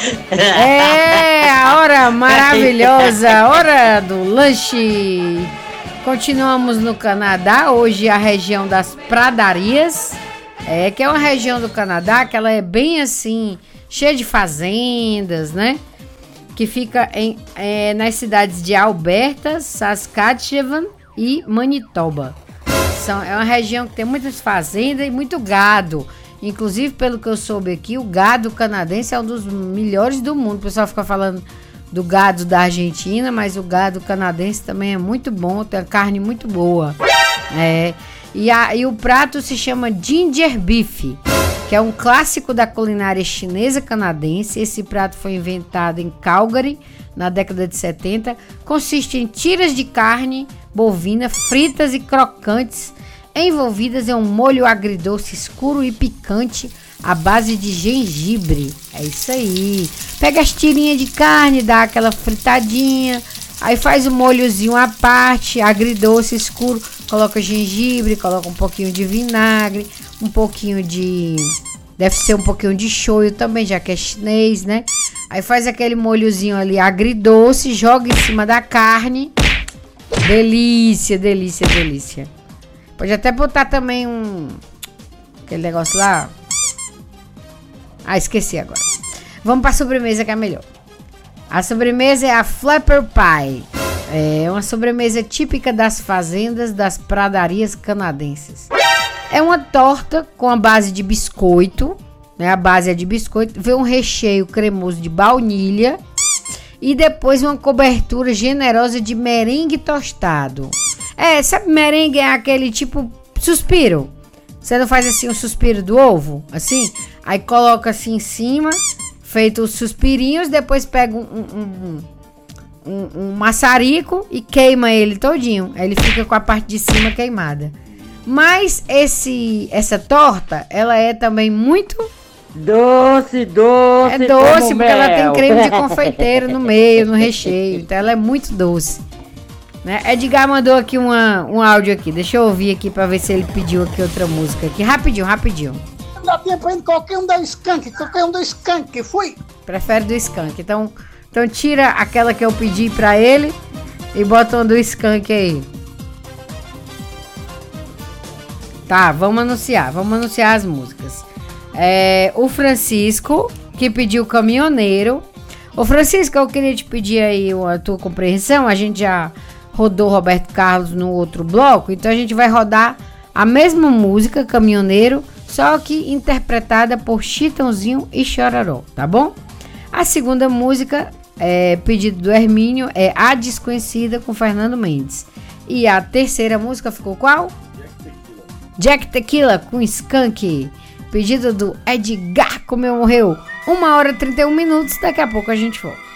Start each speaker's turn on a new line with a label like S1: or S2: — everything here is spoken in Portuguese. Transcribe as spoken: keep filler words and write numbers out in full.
S1: É a hora maravilhosa, a hora do lanche. Continuamos no Canadá, hoje a região das pradarias, é, que é uma região do Canadá que ela é bem assim, cheia de fazendas, né? Que fica em, é, nas cidades de Alberta, Saskatchewan e Manitoba. São, é uma região que tem muitas fazendas e muito gado. Inclusive, pelo que eu soube aqui, o gado canadense é um dos melhores do mundo. O pessoal fica falando do gado da Argentina, mas o gado canadense também é muito bom, tem uma carne muito boa. É, e, a, e o prato se chama ginger beef, que é um clássico da culinária chinesa canadense. Esse prato foi inventado em Calgary, na década de setenta. Consiste em tiras de carne bovina fritas e crocantes, envolvidas em um molho agridoce escuro e picante à base de gengibre. É isso aí. Pega as tirinhas de carne, dá aquela fritadinha, aí faz o molhozinho à parte, agridoce escuro, coloca gengibre, coloca um pouquinho de vinagre, um pouquinho de... deve ser um pouquinho de shoyu também, já que é chinês, né? Aí faz aquele molhozinho ali agridoce, joga em cima da carne. Delícia, delícia, delícia. Pode até botar também um... aquele negócio lá. Ah, esqueci agora. Vamos para a sobremesa que é melhor. A sobremesa é a Flapper Pie. É uma sobremesa típica das fazendas das pradarias canadenses. É uma torta com a base de biscoito, né? A base é de biscoito. Vem um recheio cremoso de baunilha. E depois uma cobertura generosa de merengue tostado. É, sabe, merengue é aquele tipo suspiro. Você não faz assim o suspiro do ovo? Assim? Aí coloca assim em cima, feito os suspirinhos, depois pega um, um, um, um, um maçarico e queima ele todinho. Aí ele fica com a parte de cima queimada. Mas esse, essa torta, ela é também muito...
S2: doce, doce.
S1: É doce, porque mel. Ela tem creme de confeiteiro no meio, no recheio. Então ela é muito doce. Né? Edgar mandou aqui uma, um áudio aqui. Deixa eu ouvir aqui pra ver se ele pediu aqui outra música aqui. Rapidinho, rapidinho.
S3: Não dá tempo ainda, qualquer um da Skank, qualquer um da Skank, fui.
S1: Prefere do Skank. Então, então tira aquela que eu pedi pra ele e bota uma do Skank aí. Tá, vamos anunciar. Vamos anunciar as músicas. É, o Francisco, que pediu Caminhoneiro. Ô Francisco, eu queria te pedir aí a tua compreensão. A gente já rodou Roberto Carlos no outro bloco, então a gente vai rodar a mesma música, Caminhoneiro, só que interpretada por Chitãozinho e Chororó, tá bom? A segunda música, é, pedido do Hermínio, é A Desconhecida, com Fernando Mendes. E a terceira música ficou qual? Jack Tequila, com Skank. Pedido do Edgar, como eu morreu. uma hora e trinta e um minutos, daqui a pouco a gente volta.